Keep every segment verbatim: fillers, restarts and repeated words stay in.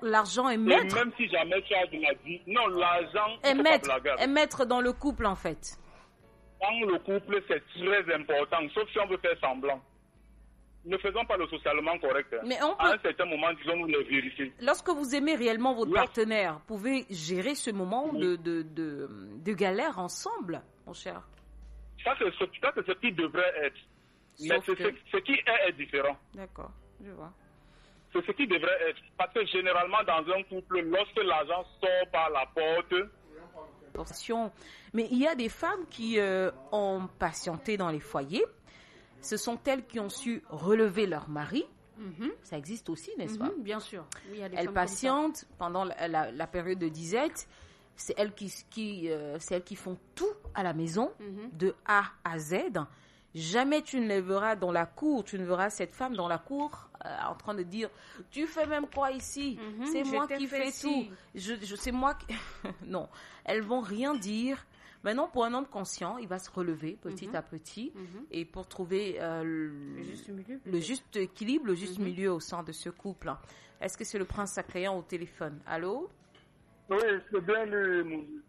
l'argent est Et maître. même si jamais tu as de la vie, non, l'argent, Est il faut maître, pas blaguer. est maître dans le couple, en fait. Dans le couple, c'est très important, sauf si on veut faire semblant. Ne faisons pas le socialement correct. Mais on À un peut, certain moment, disons-nous les vérifier. lorsque vous aimez réellement votre Lorsque- partenaire, vous pouvez gérer ce moment Oui. de, de, de, de galère ensemble, mon cher. Ça, c'est ce, ça, c'est ce qui devrait être. Mais Sauf c'est que- ce, ce qui est, est différent. D'accord, je vois. C'est ce qui devrait être. Parce que généralement, dans un couple, lorsque l'argent sort par la porte, Mais il y a des femmes qui euh, ont patienté dans les foyers. Ce sont elles qui ont su relever leur mari. Mhm. Ça existe aussi, n'est-ce pas? Mhm, bien sûr. Oui, il y a des Elles femmes comme ça. patientent pendant la, la- la période de disette. C'est elles qui, qui, euh, c'est elles qui font tout à la maison, Mhm. de A à Z. Jamais tu ne les verras dans la cour, tu ne verras cette femme dans la cour euh, en train de dire « Tu fais même quoi ici? Mhm, C'est je moi t'ai qui fait fais ci. tout. Je, je, c'est moi qui... » Non, elles vont rien dire. Maintenant, pour un homme conscient, il va se relever petit Mhm. à petit Mhm. et pour trouver euh, le, Le juste milieu. le juste équilibre, le juste Mhm. milieu au sein de ce couple. Est-ce que c'est le prince Sacréant au téléphone? Allô? Oui, c'est bien lui, mon Dieu.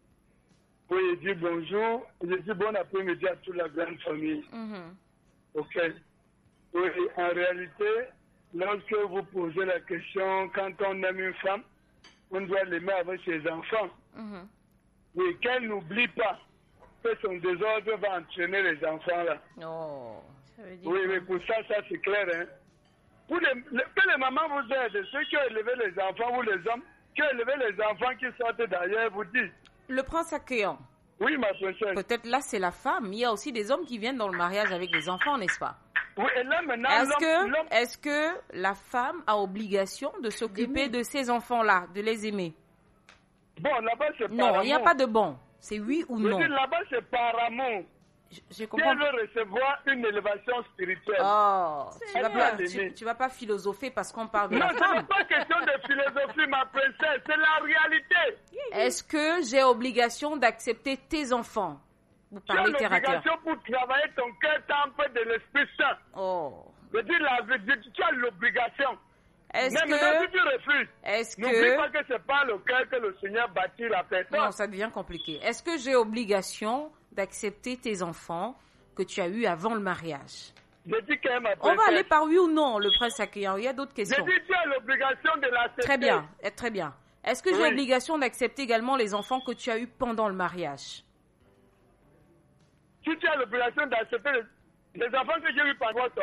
Oui, il dit bonjour. Je dis bon après-midi à toute la grande famille. Mhm. Ok. Oui, en réalité, lorsque vous posez la question, quand on aime une femme, on doit l'aimer avec ses enfants. Mhm. Oui, qu'elle n'oublie pas que son désordre va entraîner les enfants là. Oh. Ça veut dire Oui, quoi? mais pour ça, ça c'est clair. Hein. Pour les, les- que les mamans vous aident, ceux qui ont élevé les enfants ou les hommes qui ont élevé les enfants qui sortent d'ailleurs, vous disent. Le prince Sacréant. Oui, ma princesse. Peut-être là, c'est la femme. Il y a aussi des hommes qui viennent dans le mariage avec les enfants, n'est-ce pas? Oui, et là maintenant, Est-ce l'homme- que, l'homme- est-ce que la femme a obligation de s'occuper D'aimer. de ces enfants-là, de les aimer? Bon, là-bas, c'est par Non, il n'y a amour. pas de bon. C'est oui ou Je non. dis, là-bas, c'est par amour. Je, je Si comprends. elle veut recevoir une élévation spirituelle. Oh, tu vas, Elle pas, doit tu, l'aimer. tu vas pas philosopher parce qu'on parle de Non, la ce n'est femme. pas question de philosophie, ma princesse, c'est la réalité. Est-ce que j'ai obligation d'accepter tes enfants? Vous Tu as parlez terre à terre. l'obligation pour travailler ton cœur temple de l'Esprit Saint. Oh. Je dis la vérité, tu as l'obligation. Est-ce Mais maintenant, si que, tu refuses, est-ce n'oublie pas que, que c'est pas le cœur que le Seigneur bâtit la personne. non, ça devient compliqué. Est-ce que j'ai obligation d'accepter tes enfants que tu as eus avant le mariage? Je dis que ma On princesse. va aller par oui ou non, le prince accueillant. Il y a d'autres Je questions. dis tu as l'obligation de l'accepter. Très bien, eh, très bien. Est-ce que j'ai Oui. obligation d'accepter également les enfants que tu as eus pendant le mariage? Si tu as l'obligation d'accepter les, les enfants que j'ai eu par votre